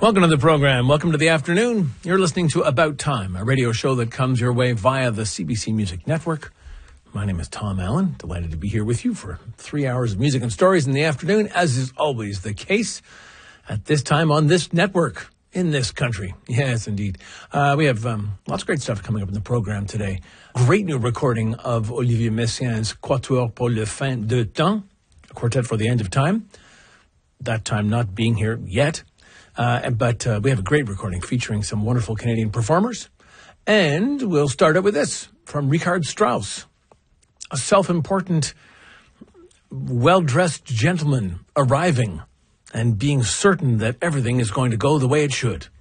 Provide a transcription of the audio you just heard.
Welcome to the program. Welcome to the afternoon. You're listening to About Time, a radio show that comes your way via the CBC Music Network. My name is Tom Allen. Delighted to be here with you for 3 hours of music and stories in the afternoon, as is always the case at this time on this network in this country. Yes, indeed. We have lots of great stuff coming up in the program today. Great new recording of Olivier Messiaen's Quatuor pour le fin de temps, a quartet for the end of time. That time not being here yet. But we have a great recording featuring some wonderful Canadian performers. And we'll start out with this from Richard Strauss, a self-important, well-dressed gentleman arriving and being certain that everything is going to go the way it should.